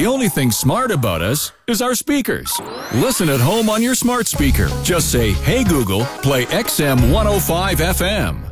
The only thing smart about us is our speakers. Listen at home on your smart speaker. Just say, "Hey Google, play XM 105 FM."